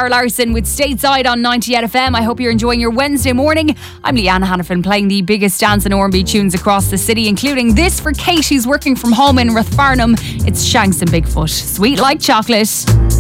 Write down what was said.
Zara Larsson with Stateside on 98 FM. I hope you're enjoying your Wednesday morning. I'm Leanne Hannafin, playing the biggest dance and R&B tunes across the city, including this for Kate, who's working from home in Rathfarnham. It's Shanks and Bigfoot, Sweet Like Chocolate.